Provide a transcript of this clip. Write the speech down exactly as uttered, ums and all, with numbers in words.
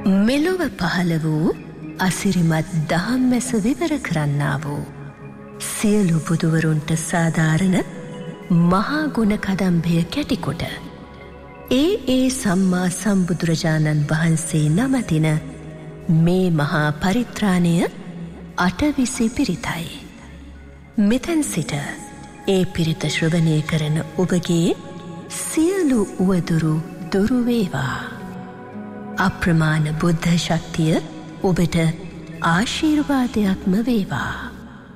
මෙලොව පහළ වූ අසිරිමත් දහම් මැස විවර කරන්නා වූ සියලු බුදුවරුන්ට සාධාරණ මහා ගුණ කදම්භය කැටිකොට ඒ ඒ සම්මා සම්බුදුරජාණන් වහන්සේ නමතින මේ මහා පරිත්‍රාණය අටවිසි පිරිතයි. මෙතැන් සිට ඒ පිරිත ශ්‍රවණය කරන ඔබගේ සියලු උවදුරු දුරු වේවා. අප්‍රමාණ බුද්ධ ශක්තිය ඔබට ආශිර්වාදයක්ම වේවා.